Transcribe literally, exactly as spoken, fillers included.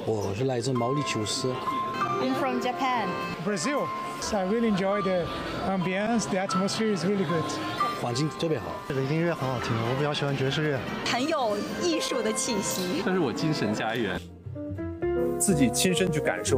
我是来自毛里求斯。 I'm from Japan. Brazil. So I really enjoy the ambience. The atmosphere is really good. 环境特别好， 这个音乐很好听，我比较喜欢爵士乐， 很有艺术的气息。 这是我精神家园。 自己亲身去感受。